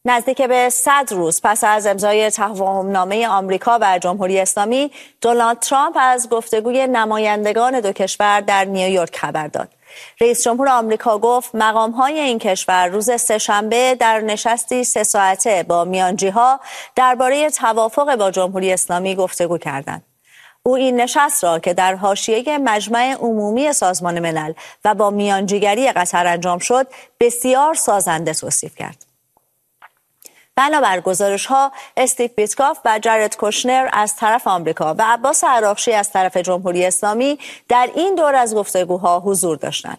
نزدیک به 100 روز پس از امضای تفاهم‌نامه آمریکا و جمهوری اسلامی، دونالد ترامپ از گفتگوی نمایندگان دو کشور در نیویورک خبر داد. رئیس جمهور آمریکا گفت مقام‌های این کشور روز سه‌شنبه در نشستی 3 ساعته با میانجی‌ها درباره توافق با جمهوری اسلامی گفتگو کردند. او این نشست را که در حاشیه مجمع عمومی سازمان ملل و با میانجیگری قطر انجام شد، بسیار سازنده توصیف کرد. بنابر گزارش‌ها، استیو ویتکاف و جارد کوشنر از طرف آمریکا و عباس عراقچی از طرف جمهوری اسلامی در این دور از گفتگوها حضور داشتند.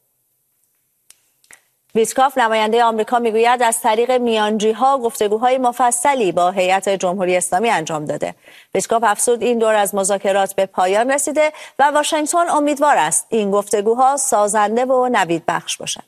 ویتکاف نماینده آمریکا میگوید از طریق میانجی‌ها گفتگوهای مفصلی با هیئت جمهوری اسلامی انجام داده. ویتکاف افزود این دور از مذاکرات به پایان رسیده و واشنگتن امیدوار است این گفتگوها سازنده و نویدبخش باشد.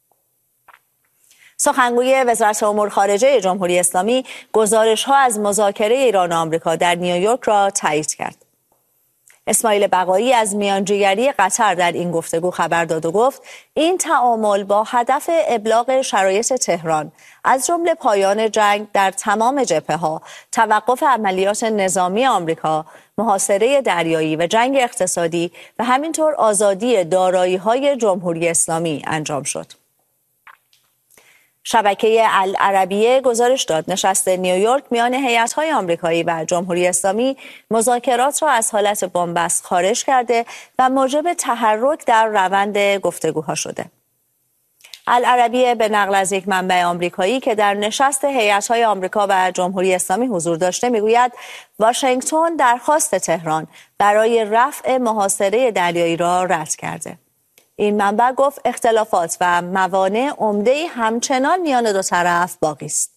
سخنگوی وزارت امور خارجه جمهوری اسلامی گزارش‌ها از مذاکره ایران و آمریکا در نیویورک را تایید کرد. اسماعیل بقایی از میانجیگری قطر در این گفتگو خبر داد و گفت این تعامل با هدف ابلاغ شرایط تهران از جمله پایان جنگ در تمام جبهه‌ها، توقف عملیات نظامی آمریکا، محاصره دریایی و جنگ اقتصادی و همینطور آزادی دارایی‌های جمهوری اسلامی انجام شد. شبکه العربیه گزارش داد نشست نیویورک میان هیئت‌های آمریکایی و جمهوری اسلامی مذاکرات را از حالت بنبست خارج کرده و موجب تحرک در روند گفتگوها شده. العربیه به نقل از یک منبع آمریکایی که در نشست هیئت‌های آمریکا و جمهوری اسلامی حضور داشته میگوید واشنگتن درخواست تهران برای رفع محاصره دریایی را رد کرده. این منبع گفت اختلافات و موانع عمده همچنان میان دو طرف باقی است.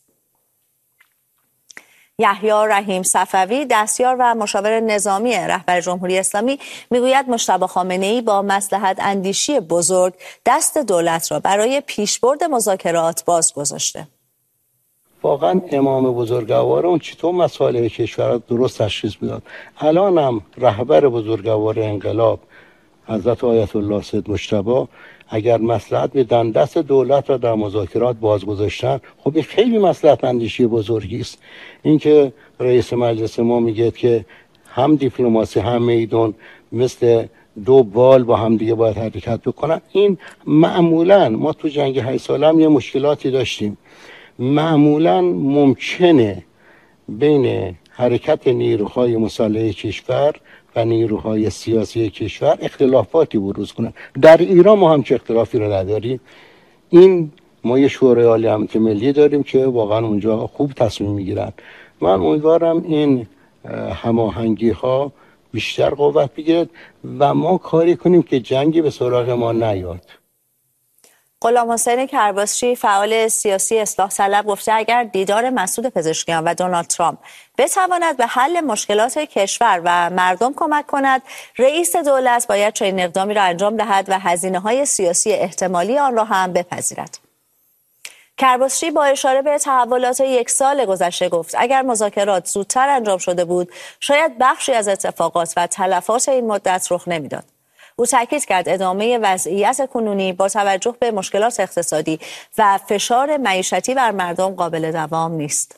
یحیی رحیم صفوی دستیار و مشاور نظامی رهبر جمهوری اسلامی میگوید مجتبی خامنه‌ای با مصلحت اندیشی بزرگ دست دولت را برای پیشبرد مذاکرات باز گذاشته. واقعا امام بزرگوار اون چطور مسائل کشور را درست تشخیص میداد. الان هم رهبر بزرگوار انقلاب حضرت آیت الله سید مجتبی اگر مصلحت بدن دست دولت را در مذاکرات باز گذاشتن، خب این خیلی مصلحت اندیشی بزرگی است. اینکه رئیس مجلس ما میگه که هم دیپلماسی هم میدان مثل دو بال با هم دیگه باید حرکت بکنن، این معمولا ما تو جنگ 8 ساله هم یه مشکلاتی داشتیم. معمولا ممکنه بین حرکت نیروهای مسلح کشور و نیروهای سیاسی کشور اختلافاتی بروز کنند. در ایران ما هم چه اختلافی رو نداریم. این ما یه شورای عالی امنیت ملی داریم که واقعا اونجا خوب تصمیم میگیرن. من امیدوارم این هماهنگی ها بیشتر قوت بگیرد و ما کاری کنیم که جنگی به سراغ ما نیاد. غلام حسین کرباسچی فعال سیاسی اصلاح طلب گفته اگر دیدار مسعود پزشکیان و دونالد ترامپ بتواند به حل مشکلات کشور و مردم کمک کند، رئیس دولت باید چنین اقدامی را انجام دهد و هزینه‌های سیاسی احتمالی آن را هم بپذیرد. کرباسچی با اشاره به تحولات 1 سال گذشته گفت اگر مذاکرات زودتر انجام شده بود شاید بخشی از اتفاقات و تلفات این مدت رخ نمیداد. او تاکید کرد ادامه وضعیت کنونی با توجه به مشکلات اقتصادی و فشار معیشتی بر مردم قابل دوام نیست.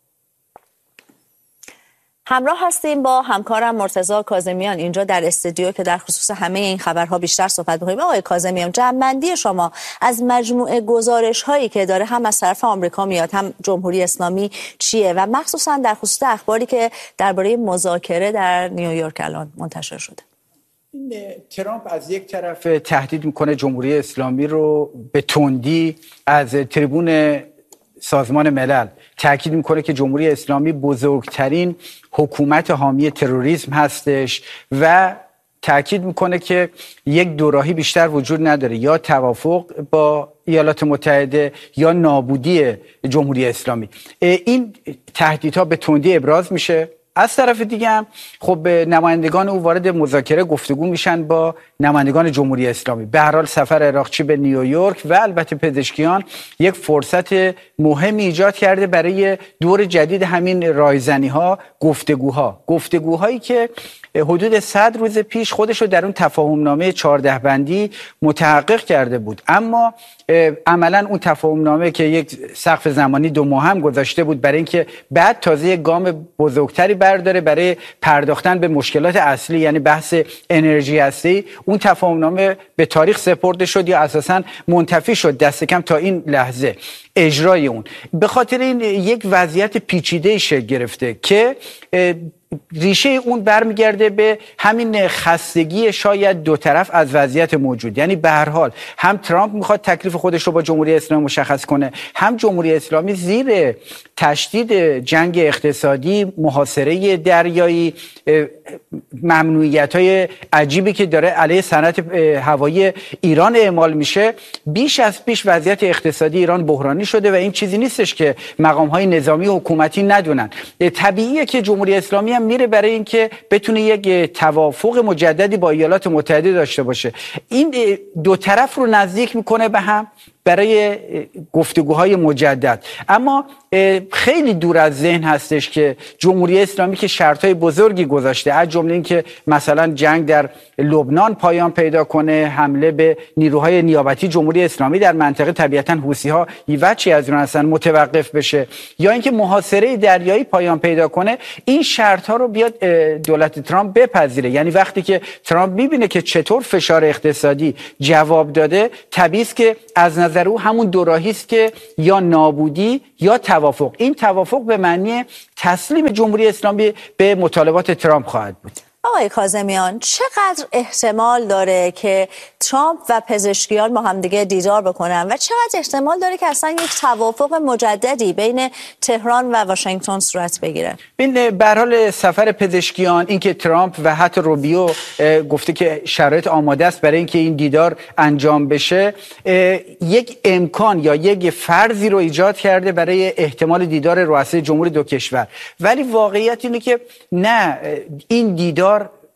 همراه هستیم با همکارم مرتضی کاظمیان اینجا در استودیو که در خصوص همه این خبرها بیشتر صحبت می‌کنیم. آقای کاظمیان، جمع‌بندی شما از مجموعه گزارش‌هایی که داره هم از طرف آمریکا میاد هم جمهوری اسلامی چیه و مخصوصا در خصوص اخباری که درباره مذاکره در نیویورک الان منتشر شده؟ ترامپ از یک طرف تهدید میکنه جمهوری اسلامی رو به تندی، از تریبون سازمان ملل تاکید میکنه که جمهوری اسلامی بزرگترین حکومت حامی تروریسم هستش و تاکید میکنه که یک دوراهی بیشتر وجود نداره، یا توافق با ایالات متحده یا نابودی جمهوری اسلامی. این تهدیدها به تندی ابراز میشه. از طرف دیگه هم خب نمایندگان او وارد مذاکره گفتگو میشن با نمایندگان جمهوری اسلامی. به هر حال سفر عراقچی به نیویورک و البته پزشکیان یک فرصت مهمی ایجاد کرده برای دور جدید همین رایزنی‌ها، گفتگوهایی که حدود 100 روز پیش خودش رو در اون تفاهمنامه 14 بندی متحقق کرده بود، اما عملا اون تفاهمنامه که یک سقف زمانی 2 ماه هم گذاشته بود برای اینکه بعد تازه یک گام بزرگتری برداره برای پرداختن به مشکلات اصلی، یعنی بحث انرژی هستی، اون تفاهمنامه به تاریخ سپرده شد یا اساساً منتفی شد دست کم تا این لحظه اجرای اون. به خاطر این یک وضعیت پیچیده شکل گرفته که ریشه اون برمیگرده به همین خستگی شاید دو طرف از وضعیت موجود. یعنی به هر حال هم ترامپ میخواد تکلیف خودش رو با جمهوری اسلامی مشخص کنه، هم جمهوری اسلامی زیر تشدید جنگ اقتصادی، محاصره دریایی، ممنوعیت‌های عجیبی که داره علیه صنعت هوایی ایران اعمال میشه، بیش از پیش وضعیت اقتصادی ایران بحرانی شده و این چیزی نیستش که مقام‌های نظامی و حکومتی ندونن. طبیعیه که جمهوری اسلامی هم میره برای اینکه بتونه یک توافق مجددی با ایالات متحده داشته باشه. این دو طرف رو نزدیک میکنه به هم برای گفتگوهای مجدد. اما خیلی دور از ذهن هستش که جمهوری اسلامی که شرطهای بزرگی گذاشته، از جمله این که مثلا جنگ در لبنان پایان پیدا کنه، حمله به نیروهای نیابتی جمهوری اسلامی در منطقه، طبیعتا حوثی‌ها وجهی از اون هستن، متوقف بشه، یا اینکه محاصره دریایی پایان پیدا کنه، این شرطها رو بیاد دولت ترامپ بپذیره. یعنی وقتی که ترامپ میبینه که چطور فشار اقتصادی جواب داده، طبیعی است که از نظر او همون دوراهی است که یا نابودی یا توافق. این توافق به معنی تسلیم جمهوری اسلامی به مطالبات ترامپ خواهد بود. آقای کاظمیان، چقدر احتمال داره که ترامپ و پزشکیان با همدیگه دیدار بکنن و چقدر احتمال داره که اصلا یک توافق مجددی بین تهران و واشنگتن صورت بگیره؟ این به هر حال سفر پزشکیان، اینکه ترامپ و حتی روبیو گفته که شرایط آماده است برای اینکه این دیدار انجام بشه، یک امکان یا یک فرضی رو ایجاد کرده برای احتمال دیدار رؤسای جمهور دو کشور. ولی واقعیت اینه که نه، این دیدار،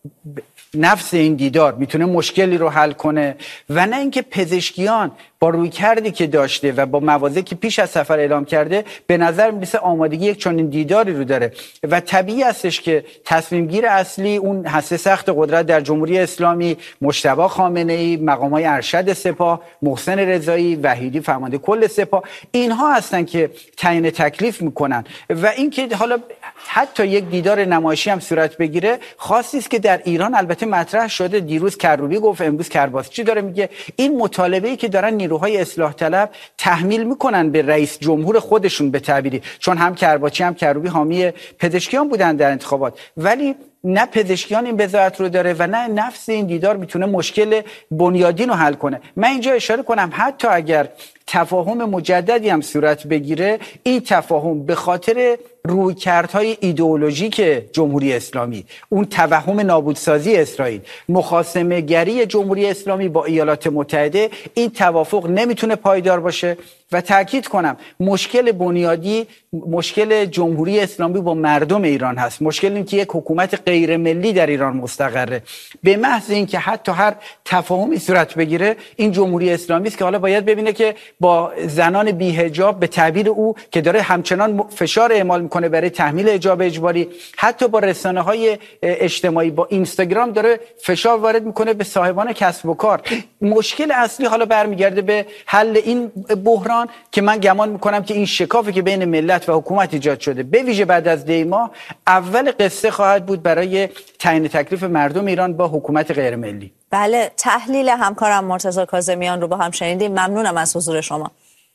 نفس این دیدار میتونه مشکلی رو حل کنه و نه اینکه پزشکیان با رویکردی که داشته و با مواضعی که پیش از سفر اعلام کرده به نظر میرسه آمادگی یک چنین دیداری رو داره و طبیعی هستش که تصمیم گیر اصلی اون هسته سخت قدرت در جمهوری اسلامی، مجتبی خامنه‌ای، مقام‌های ارشد سپاه، محسن رضایی، وحیدی فرمانده کل سپاه، اینها هستن که تعیین تکلیف میکنن. و اینکه حالا حتی یک دیدار نمایشی هم صورت بگیره، خاصی است که در ایران البته مطرح شده. دیروز کروبی گفت، امروز کرباسچی داره میگه این مطالبه‌ای که دارن نیروهای اصلاح طلب تحمیل میکنن به رئیس جمهور خودشون به تعبیری، چون هم کرباسچی هم کروبی حامی پزشکیان بودن در انتخابات، ولی نه پزشکیان این بضاعت رو داره و نه نفس این دیدار میتونه مشکل بنیادین رو حل کنه. من اینجا اشاره کنم حتی اگر تفاهم مجددی هم صورت بگیره، این تفاهم به خاطر رویکردهای ایدئولوژیک جمهوری اسلامی، اون توهم نابودسازی اسرائیل، مخاصمه گری جمهوری اسلامی با ایالات متحده، این توافق نمیتونه پایدار باشه. و تأکید کنم مشکل بنیادی مشکل جمهوری اسلامی با مردم ایران هست. مشکل این که یک حکومت غیر ملی در ایران مستقره. به محض اینکه حتی هر تفاهمی صورت بگیره، این جمهوری اسلامی است که حالا باید ببینه که با زنان بی‌حجاب، به تعبیر او که داره همچنان فشار اعمال میکنه برای تحمیل حجاب اجباری، حتی با رسانه‌های اجتماعی، با اینستاگرام داره فشار وارد میکنه به صاحبان کسب و کار. مشکل اصلی حالا برمیگرده به حل این بحران که من گمان میکنم که این شکافی که بین ملت و حکومت ایجاد شده، به ویژه بعد از دی ماه، اول قصه خواهد بود برای تعیین تکلیف مردم ایران با حکومت غیر ملی. بله، تحلیل همکارم مرتضی کاظمیان رو با هم شنیدیم. ممنونم از حضور شما.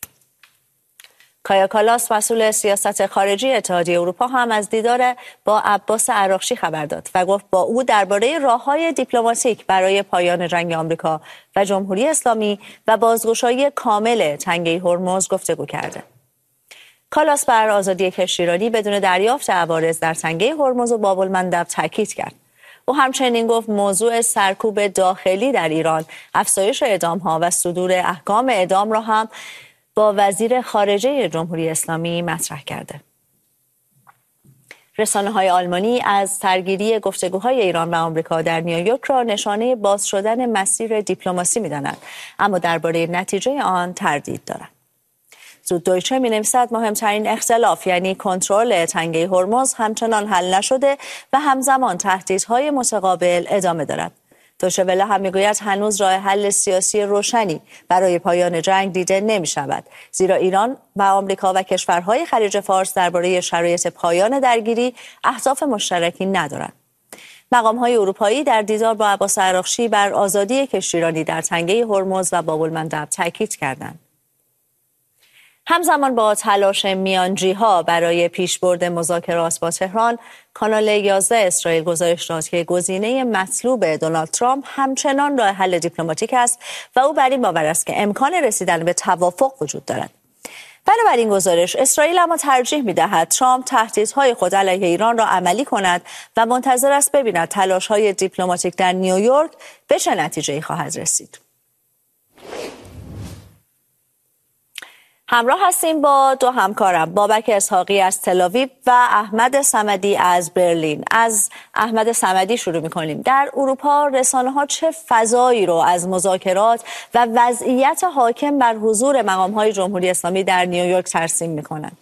کایا کالاس، مسئول سیاست خارجی اتحادیه اروپا، هم از دیدار با عباس عراقچی خبر داد و گفت با او درباره راه‌های دیپلماتیک برای پایان جنگ آمریکا و جمهوری اسلامی و بازگشایی کامل تنگه هرمز گفتگو کرده. کالاس بر آزادی کشتیرانی بدون دریافت عوارض در تنگه هرمز و باب المندب تاکید کرد. او همچنین گفت موضوع سرکوب داخلی در ایران، افزایش اعدام‌ها و صدور احکام اعدام را هم با وزیر خارجه جمهوری اسلامی مطرح کرده. رسانه‌های آلمانی از سرگیری گفتگوهای ایران و آمریکا در نیویورک را نشانه باز شدن مسیر دیپلماسی می‌دانند، اما درباره نتیجه آن تردید دارند. زوددویچه می‌نویسد مهمترین اختلاف یعنی کنترل تنگه هرمز همچنان حل نشده و همزمان تهدیدهای متقابل ادامه دارد. دویچه وله هم میگوید هنوز راه حل سیاسی روشنی برای پایان جنگ دیده نمی‌شود، زیرا ایران و آمریکا و کشورهای خلیج فارس درباره شرایط پایان درگیری اهداف مشترکی ندارند. مقام‌های اروپایی در دیدار با عباس عراقچی بر آزادی کشتیرانی در تنگه هرمز و باب‌المندب تاکید کردند. همزمان با تلاش میانجی‌ها برای پیشبرد مذاکرات با تهران، کانال 11 اسرائیل گزارش داد که گزینه مطلوب دونالد ترامپ همچنان راه حل دیپلماتیک است و او بر این باور است که امکان رسیدن به توافق وجود دارد. بنابراین گزارش اسرائیل اما ترجیح می‌دهد ترامپ تهدیدهای خود علیه ایران را عملی کند و منتظر است ببیند تلاش‌های دیپلماتیک در نیویورک به چه نتیجه‌ای خواهد رسید. همراه هستیم با دو همکارم، بابک اسحاقی از تل‌آویو و احمد صمدی از برلین. از احمد صمدی شروع می‌کنیم. در اروپا رسانه‌ها چه فضایی رو از مذاکرات و وضعیت حاکم بر حضور مقام‌های جمهوری اسلامی در نیویورک ترسیم می‌کنند؟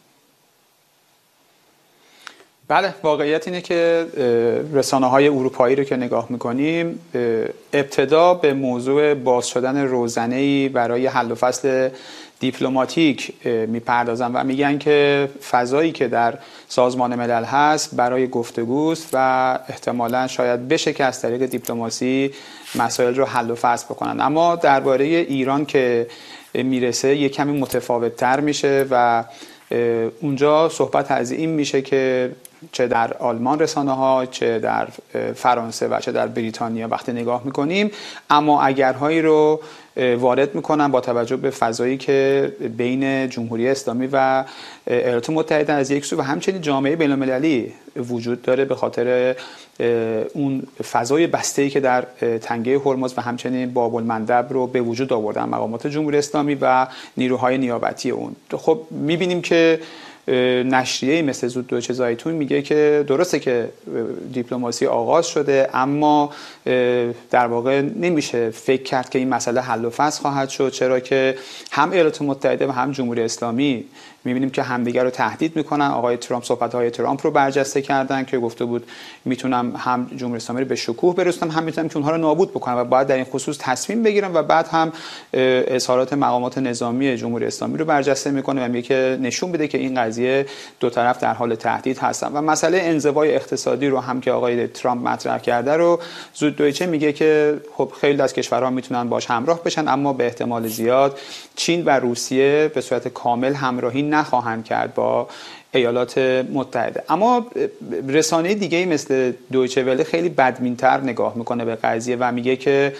بله، واقعیت اینه که رسانه‌های اروپایی رو که نگاه می‌کنیم ابتدا به موضوع باز شدن روزنه‌ای برای حل و فصل دیپلماتیک میپردازن و میگن که فضایی که در سازمان ملل هست برای گفتگوست و احتمالاً شاید بشه که از طریق دیپلماسی مسائل رو حل و فصل بکنن. اما درباره ایران که میرسه یک کمی متفاوت‌تر میشه و اونجا صحبت از این میشه که چه در آلمان رسانه‌ها، چه در فرانسه و چه در بریتانیا وقتی نگاه میکنیم اما اگرهایی رو وارد میکنن با توجه به فضایی که بین جمهوری اسلامی و ایالات متحده از یک سو و همچنین جامعه بین‌المللی وجود داره به خاطر اون فضای بسته‌ای که در تنگه هرمز و همچنین باب‌المندب رو به وجود آوردن مقامات جمهوری اسلامی و نیروهای نیابتی اون. خب میبینیم که نشریه‌ای مثل زوددویچه زایتون میگه که درسته که دیپلماسی آغاز شده اما در واقع نمیشه فکر کرد که این مسئله حل و فصل خواهد شد، چرا که هم ایالات متحده و هم جمهوری اسلامی می‌بینیم که همدیگر رو تهدید میکنن. آقای ترامپ صحبت‌های ترامپ رو برجسته کردن که گفته بود میتونم هم جمهوری اسلامی رو به شکوه برسونم هم میتونم که اونها رو نابود بکنم و باید در این خصوص تصمیم بگیرم و بعد هم اظهارات مقامات نظامی جمهوری اسلامی رو برجسته میکنه و میگه که نشون بده که این قضیه دو طرف در حال تهدید هستن. و مسئله انزوای اقتصادی رو هم که آقای ترامپ مطرح کرده رو زوددویچه میگه که خب خیلی از کشورها میتونن باش همراه بشن اما به احتمال زیاد چین و روسیه به صورت کامل همراهی نخواهند کرد با ایالات متحده. اما رسانه دیگه‌ای مثل دویچه وله خیلی بدبین‌تر نگاه میکنه به قضیه و میگه که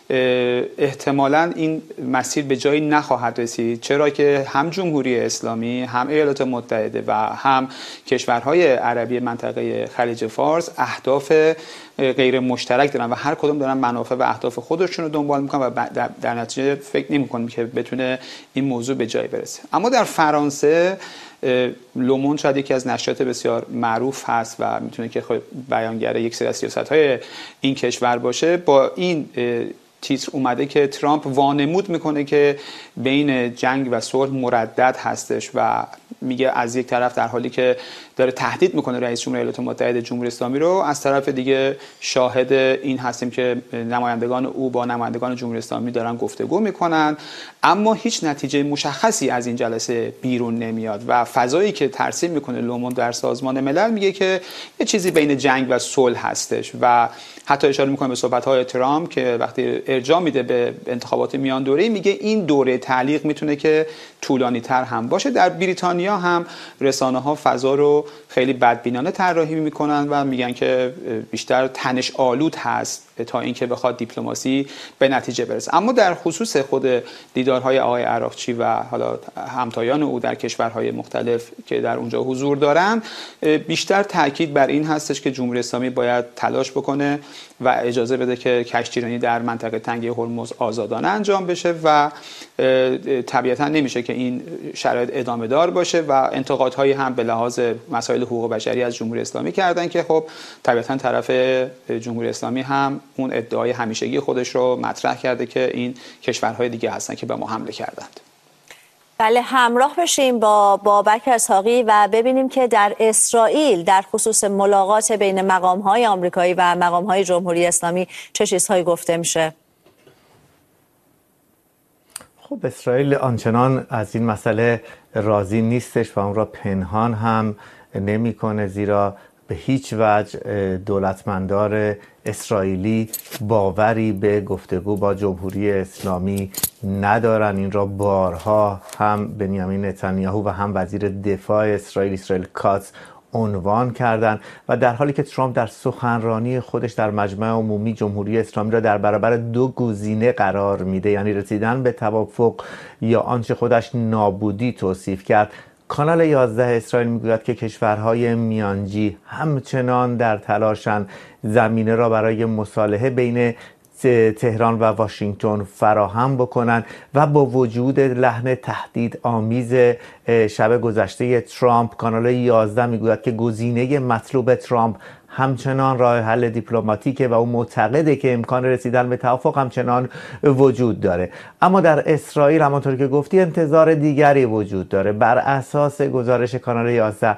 احتمالاً این مسیر به جایی نخواهد رسید، چرا که هم جمهوری اسلامی هم ایالات متحده و هم کشورهای عربی منطقه خلیج فارس اهداف غیر مشترک دارن و هر کدوم دارن منافع و اهداف خودشون رو دنبال میکنن و در نتیجه فکر نمیکنم که بتونه این موضوع به جایی برسه. اما در فرانسه لوموند شاید یکی از نشریات بسیار معروف هست و میتونه که بیانگر یک سری از سیاست‌های این کشور باشه. با این تیتر اومده که ترامپ وانمود میکنه که بین جنگ و صلح مردد هستش و میگه از یک طرف در حالی که داره تهدید میکنه رئیس جمهور ایالات متحده جمهوری اسلامی رو، از طرف دیگه شاهد این هستیم که نمایندگان او با نمایندگان جمهوری اسلامی دارن گفتگو میکنن اما هیچ نتیجه مشخصی از این جلسه بیرون نمیاد و فضایی که ترسیم میکنه لوموند در سازمان ملل میگه که یه چیزی بین جنگ و صلح هستش و حتی اشاره میکنه به صحبت‌های ترامپ که وقتی ارجاع میده به انتخابات میان دوره‌ای میگه این دوره تعلیق میتونه که طولانی‌تر هم باشه. در بریتانیا هم رسانه‌ها فضا رو خیلی بدبینانه طراحی میکنن و میگن که بیشتر تنش آلود هست تا اینکه بخواد دیپلماسی به نتیجه برسه. اما در خصوص خود دیدارهای آقای عراقچی و حالا همتایان او در کشورهای مختلف که در اونجا حضور دارن بیشتر تاکید بر این هستش که جمهوری اسلامی باید تلاش بکنه و اجازه بده که کشتیرانی در منطقه تنگه هرمز آزادانه انجام بشه و طبیعتا نمیشه که این شرایط ادامه دار باشه. باشه و انتقادهایی هم به لحاظ مسائل حقوق بشری از جمهوری اسلامی کردن که خب طبیعتاً طرف جمهوری اسلامی هم اون ادعای همیشگی خودش رو مطرح کرده که این کشورهای دیگه هستن که به ما حمله کردند. بله، همراه بشیم با بابک اسحاقی و ببینیم که در اسرائیل در خصوص ملاقات بین مقام‌های آمریکایی و مقام‌های جمهوری اسلامی چه چیزهایی گفته میشه؟ خب اسرائیل آنچنان از این مسئله راضی نیستش و اون را پنهان هم نمی‌کنه، زیرا به هیچ وجه دولتمندار اسرائیلی باوری به گفتگو با جمهوری اسلامی ندارن. این را بارها هم بنیامین نتانیاهو و هم وزیر دفاع اسرائیل کاتز عنوان کردند و در حالی که ترامپ در سخنرانی خودش در مجمع عمومی جمهوری اسلامی را در برابر دو گزینه قرار میده، یعنی رسیدن به توافق یا آنچه خودش نابودی توصیف کرد، کانال 11 اسرائیل میگوید که کشورهای میانجی همچنان در تلاشند زمینه را برای مصالحه بین تهران و واشنگتن فراهم بکنند و با وجود لحن تهدید آمیز شب گذشته ترامپ، کانال 11 میگوید که گزینه مطلوب ترامپ همچنان راه حل دیپلماتیکه و او معتقده که امکان رسیدن به توافق همچنان وجود داره. اما در اسرائیل همانطور که گفتی انتظار دیگری وجود داره. بر اساس گزارش کانال 11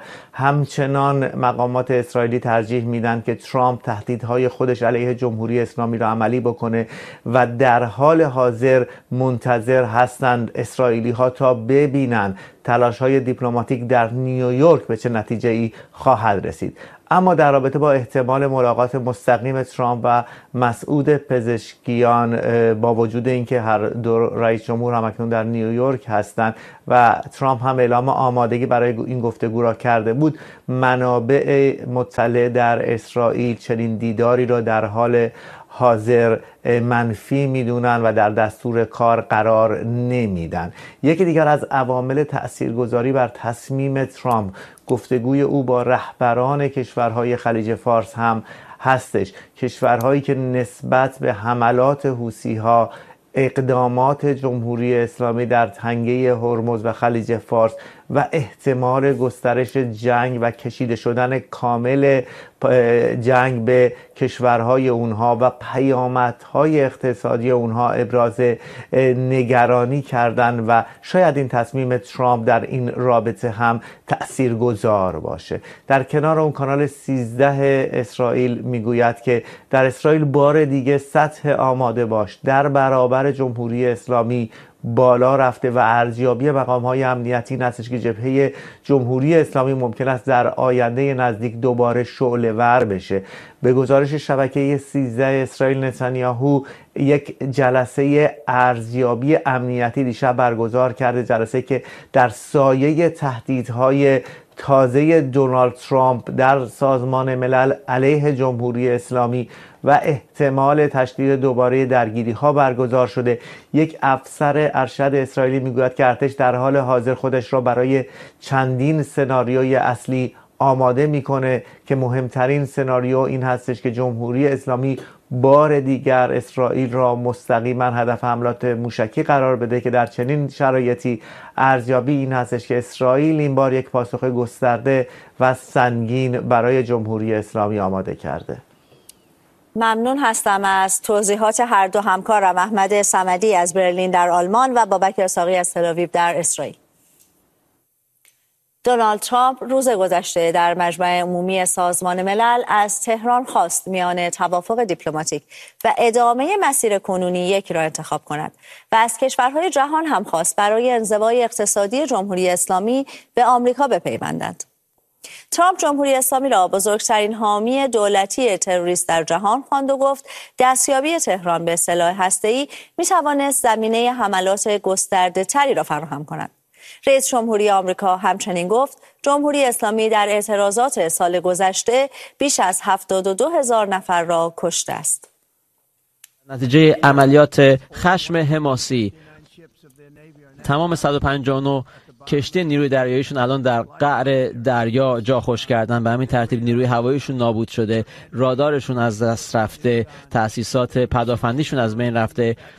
همچنان مقامات اسرائیلی ترجیح میدن که ترامپ تهدیدهای خودش علیه جمهوری اسلامی را عملی بکنه و در حال حاضر منتظر هستند اسرائیلی ها تا ببینن تلاش‌های دیپلماتیک در نیویورک به چه نتیجه‌ای خواهد رسید. اما در رابطه با احتمال ملاقات مستقیم ترامپ و مسعود پزشکیان، با وجود اینکه هر دو رئیس جمهور هم اکنون در نیویورک هستند و ترامپ هم اعلام آمادگی برای این گفتگو را کرده بود، منابع مطلع در اسرائیل چنین دیداری را در حال حاضر منفی میدونن و در دستور کار قرار نمیدن. یکی دیگر از عوامل تاثیرگذاری بر تصمیم ترامپ گفتگوی او با رهبران کشورهای خلیج فارس هم هستش، کشورهایی که نسبت به حملات حوثی‌ها، اقدامات جمهوری اسلامی در تنگه هرمز و خلیج فارس و احتمال گسترش جنگ و کشیده شدن کامل جنگ به کشورهای اونها و پیامدهای اقتصادی اونها ابراز نگرانی کردن و شاید این تصمیم ترامپ در این رابطه هم تأثیرگذار باشه. در کنار اون کانال 13 اسرائیل میگوید که در اسرائیل بار دیگه سطح آماده باش در برابر جمهوری اسلامی بالا رفته و ارزیابی مقام‌های امنیتی این هستش که جبهه جمهوری اسلامی ممکن است در آینده نزدیک دوباره شعله‌ور بشه. به گزارش شبکه 13 اسرائیل، نتانیاهو یک جلسه ارزیابی امنیتی دیشب برگزار کرده، جلسه که در سایه تهدیدهای تازه دونالد ترامپ در سازمان ملل علیه جمهوری اسلامی و احتمال تشدید دوباره درگیری ها برگزار شده. یک افسر ارشد اسرائیلی میگوید که ارتش در حال حاضر خودش را برای چندین سناریوی اصلی آماده میکنه که مهمترین سناریو این هستش که جمهوری اسلامی بار دیگر اسرائیل را مستقیما هدف حملات موشکی قرار بده که در چنین شرایطی ارزیابی این هستش که اسرائیل این بار یک پاسخ گسترده و سنگین برای جمهوری اسلامی آماده کرده. ممنون هستم از توضیحات هر دو همکارم، احمد صمدی از برلین در آلمان و بابک اسحاقی از تل‌آویو در اسرائیل. دونالد ترامپ روز گذشته در مجمع عمومی سازمان ملل از تهران خواست میان توافق دیپلماتیک و ادامه مسیر کنونی یکی را انتخاب کند و از کشورهای جهان هم خواست برای انزوای اقتصادی جمهوری اسلامی به آمریکا بپیوندند. ترامپ جمهوری اسلامی را بزرگترین حامی دولتی تروریست در جهان خواند و گفت دستیابی تهران به سلاح هسته‌ای می‌توانست زمینه حملات گسترده‌تری را فراهم کند. رئیس جمهوری آمریکا همچنین گفت جمهوری اسلامی در اعتراضات سال گذشته بیش از 72,000 نفر را کشته است. نتیجه عملیات خشم حماسی تمام 159 کشتی نیروی دریاییشون الان در قعر دریا جا خوش کردن، به همین ترتیب نیروی هواییشون نابود شده، رادارشون از دست رفته، تأسیسات پدافندیشون از بین رفته.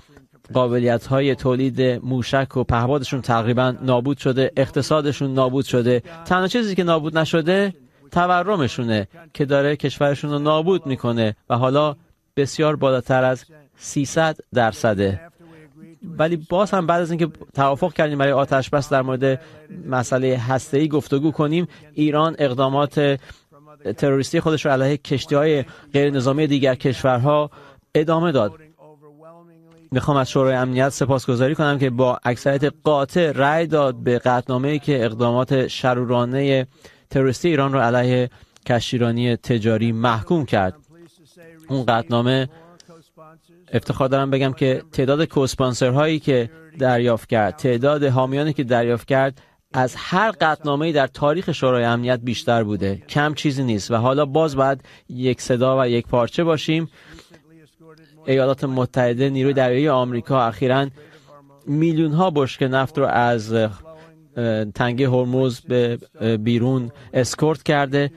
قابلیت‌های تولید موشک و پهپادشون تقریبا نابود شده، اقتصادشون نابود شده. تنها چیزی که نابود نشده تورمشونه که داره کشورشون رو نابود میکنه و حالا بسیار بالاتر از 300%. ولی باز هم بعد از اینکه توافق کردیم برای آتش بس در مورد مسئله هسته‌ای گفتگو کنیم، ایران اقدامات تروریستی خودش رو علیه کشتی‌های غیر نظامی دیگر کشورها ادامه داد. میخوام از شورای امنیت سپاسگزاری کنم که با اکثریت قاطع رأی داد به قطعنامه‌ای که اقدامات شرورانه تروریستی ایران رو علیه کشتیرانی تجاری محکوم کرد. اون قطعنامه افتخار دارم بگم که تعداد کوسپانسرهایی که دریافت کرد، تعداد حامیانی که دریافت کرد از هر قطعنامه‌ای در تاریخ شورای امنیت بیشتر بوده. کم چیزی نیست و حالا باز باید یک صدا و یک پارچه باشیم. ایالات متحده، نیروی دریایی آمریکا اخیراً میلیون‌ها بشکه نفت رو از تنگه هرمز به بیرون اسکورت کرده.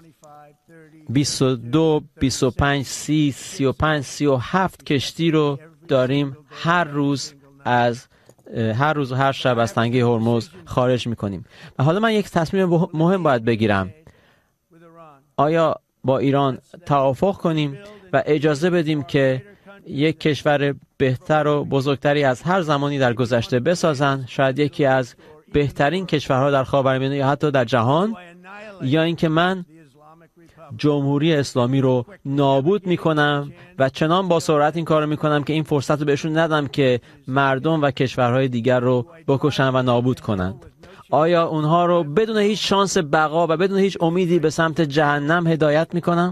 22 25 30 35 37 کشتی رو داریم هر روز و هر شب از تنگه هرمز خارج میکنیم. و حالا من یک تصمیم مهم باید بگیرم. آیا با ایران توافق کنیم و اجازه بدیم که یک کشور بهتر و بزرگتری از هر زمانی در گذشته بسازن، شاید یکی از بهترین کشورها در خاورمیانه یا حتی در جهان، یا اینکه من جمهوری اسلامی رو نابود میکنم و چنان با سرعت این کار رو میکنم که این فرصت رو بهشون ندم که مردم و کشورهای دیگر رو بکشن و نابود کنند. آیا اونها رو بدون هیچ شانس بقا و بدون هیچ امیدی به سمت جهنم هدایت میکنم؟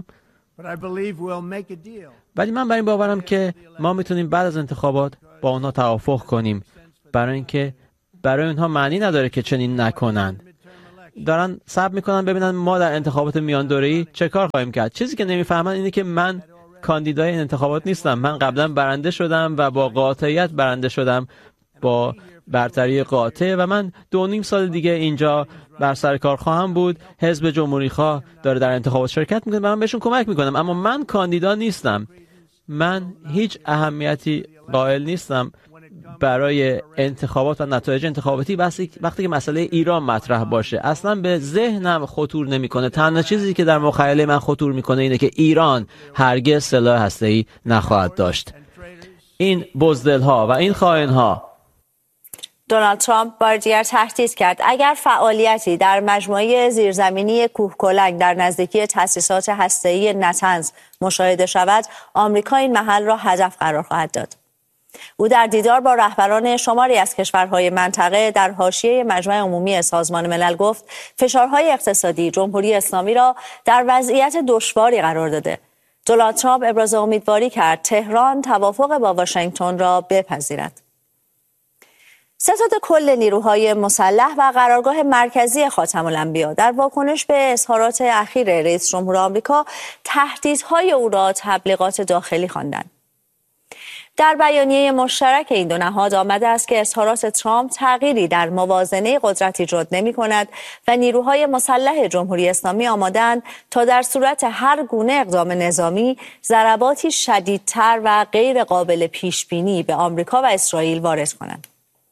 ولی من بر این باورم که ما میتونیم بعد از انتخابات با اونها توافق کنیم، برای اینکه برای اونها معنی نداره که چنین نکنند. دارن صبر میکنن ببینن ما در انتخابات میان دوره‌ای چه کار خواهیم کرد. چیزی که نمیفهمن اینه که من کاندیدای این انتخابات نیستم. من قبلا برنده شدم و با قاطعیت برنده شدم، با برتری قاطع، و من 2.5 سال دیگه اینجا بر سر کار خواهم بود. حزب جمهوری خواه داره در انتخابات شرکت میکنه، من بهشون کمک میکنم، اما من کاندیدا نیستم. من هیچ اهمیتی قائل نیستم برای انتخابات و نتایج انتخاباتی وقتی که مسئله ایران مطرح باشه. اصلا به ذهنم خطور نمیکنه. تنها چیزی که در مخیله من خطور میکنه اینه که ایران هرگز سلاح هسته‌ای نخواهد داشت. این بزدل‌ها و این خائن‌ها. دونالد ترامپ بار دیگر تهدید کرد اگر فعالیتی در مجموعه زیرزمینی کوهکلنگ در نزدیکی تأسیسات هسته‌ای نتنز مشاهده شود، آمریکا این محل را هدف قرار خواهد داد. او در دیدار با رهبران شماری از کشورهای منطقه در حاشیه مجمع عمومی سازمان ملل گفت فشارهای اقتصادی جمهوری اسلامی را در وضعیت دشواری قرار داده. دونالد ترامپ ابراز امیدواری کرد تهران توافق با واشنگتن را بپذیرد. ستاد کل نیروهای مسلح و قرارگاه مرکزی خاتم الانبیا در واکنش به اظهارات اخیر رئیس جمهور آمریکا تهدیدهای او را تبلیغات داخلی خواندند. در بیانیه مشترک این دو نهاد آمده است که اظهارات ترامپ تغییری در موازنه قدرت ایجاد نمی‌کند و نیروهای مسلح جمهوری اسلامی آماده‌اند تا در صورت هر گونه اقدام نظامی ضرباتی شدیدتر و غیر قابل پیش‌بینی به آمریکا و اسرائیل وارد کنند.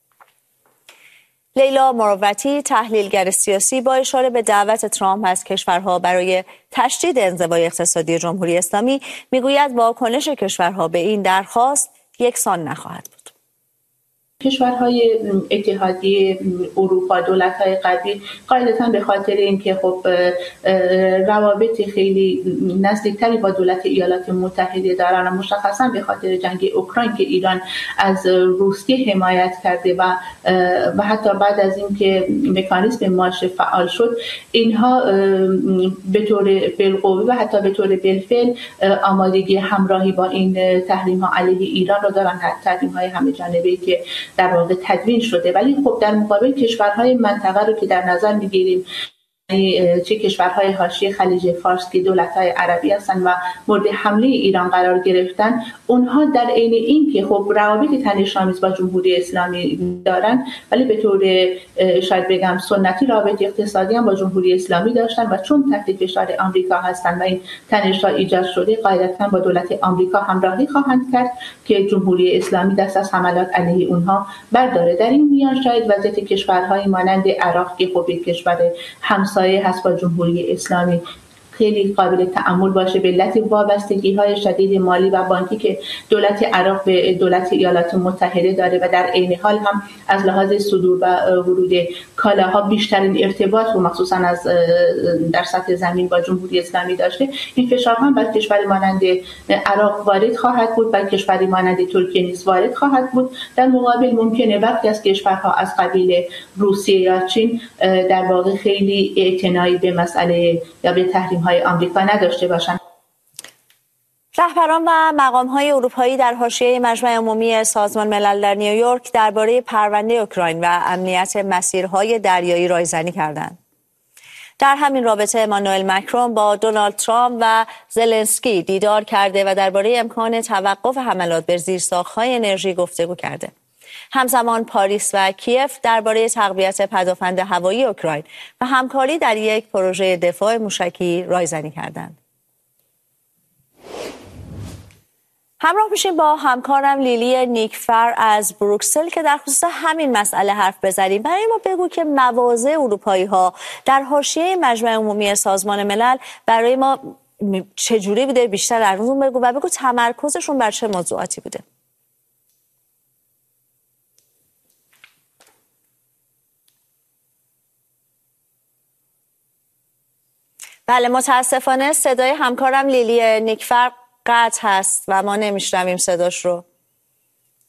لیلا مروتی، تحلیلگر سیاسی، با اشاره به دعوت ترامپ از کشورها برای تشدید انزوای اقتصادی جمهوری اسلامی میگوید واکنش کشورها به این درخواست یکسان نخواهد بود. کشورهای اتحادیه اروپا، دولت‌های غربی قاعدتاً به خاطر اینکه خب روابط خیلی نزدیکتری با دولت ایالات متحده دارن و مشخصاً به خاطر جنگ اوکراین که ایران از روسیه حمایت کرده و حتی بعد از اینکه مکانیزم مارش فعال شد، اینها به طور بالقوه و حتی به طور بالفعل آمادگی همراهی با این تحریم‌ها علیه ایران را دارن، تحریم‌های همه جانبه‌ای که در واقع تدوین شده. ولی خب در مقابل کشورهای منطقه رو که در نظر میگیریم چه کشورهای حاشیه خلیج فارس که دولت‌های عربی هستند و مورد حمله ایران قرار گرفتن، اونها در عین این که خب روابط تنش‌آمیز با جمهوری اسلامی دارن، ولی به طور شاید بگم سنتی روابط اقتصادی هم با جمهوری اسلامی داشتن و چون تحت فشار آمریکا هستند و این تنش‌ها ایجاد شده، قاعدتاً با دولت آمریکا همراهی خواهند کرد که جمهوری اسلامی دست از حملات علیه اونها برداره. در این میان شاید وضعیت کشورهای مانند عراق که خب یک کشور همسایه هست با جمهوری اسلامی خیلی قابل تأمل باشه به علت وابستگی‌های شدید مالی و بانکی که دولت عراق به دولت ایالات متحده داره و در عین حال هم از لحاظ صدور و ورود کالاها بیشترین ارتباط و مخصوصا از در سطح زمین با جمهوری اسلامی داشته. این فشارها بر کشوری مانند عراق وارد خواهد بود، بر کشوری مانند ترکیه نیز وارد خواهد بود. در مقابل ممکنه وقتی از کشورها از قبیل روسیه یا چین در واقع خیلی اعتنایی به مسئله یا به تحریم‌های آمریکا نداشته باشند. رهبران و مقام‌های اروپایی در حاشیه مجمع عمومی سازمان ملل در نیویورک درباره پرونده اوکراین و امنیت مسیرهای دریایی رایزنی کردند. در همین رابطه امانوئل مکرون با دونالد ترامپ و زلنسکی دیدار کرده و درباره امکان توقف حملات بر زیرساخت‌های انرژی گفتگو کرده. همزمان پاریس و کیف درباره تقویت پدافند هوایی اوکراین و همکاری در یک پروژه دفاع موشکی رایزنی کردند. همراه میشیم با همکارم لیلی نیکفر از بروکسل که در خصوص همین مسئله حرف بزنیم. برای ما بگو که مواضع اروپایی ها در حاشیه مجمع عمومی سازمان ملل برای ما چجوری بوده، بیشتر از اون بگو و بگو تمرکزشون بر چه موضوعاتی بوده. بله، متاسفانه صدای همکارم لیلی نیکفر قطع هست و ما نمیشنویم صداش رو.